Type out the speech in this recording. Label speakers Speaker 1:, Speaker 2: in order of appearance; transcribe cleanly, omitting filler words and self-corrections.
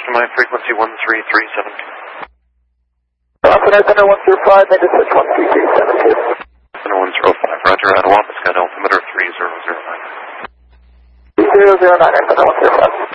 Speaker 1: to my frequency 13372.
Speaker 2: Confident center 105, made it 13372.
Speaker 1: Center 105, roger, at Wampus, got altimeter 3009.
Speaker 2: 3009, center 105.